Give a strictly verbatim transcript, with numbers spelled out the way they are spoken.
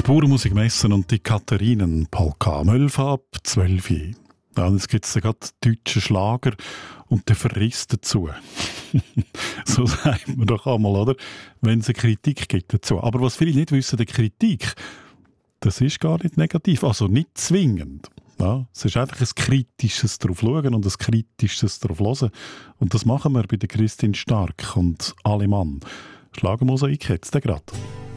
Bauernmusikmessen und die Katharinen-Polka. am elf ab zwölf Uhr. Ja, jetzt gibt es gerade deutschen Schlager und der verrisst dazu. So sagt man doch einmal, oder? Wenn es eine Kritik gibt dazu. Aber was viele nicht wissen, die Kritik, das ist gar nicht negativ, also nicht zwingend. Ja, es ist einfach ein kritisches drauf schauen und ein kritisches drauf hören. Und das machen wir bei der Christine Stark und Alemann. Schlagermosaik jetzt gerade.